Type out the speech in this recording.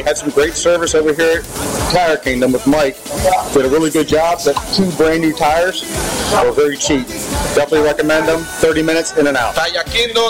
They had some great service over here at Tire Kingdom with Mike. Did a really good job. The 2 brand new tires were very cheap. Definitely recommend them. 30 minminutes in and out. Tire Kingdom